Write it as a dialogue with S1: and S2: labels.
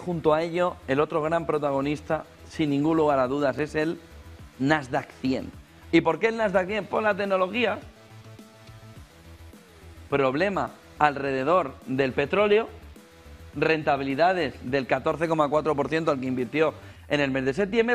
S1: junto a ello el otro gran protagonista, sin ningún lugar a dudas, es el Nasdaq 100. ¿Y por qué el Nasdaq 100? Por la tecnología. Problema alrededor del petróleo, rentabilidades del 14,4% al que invirtió en el mes de septiembre,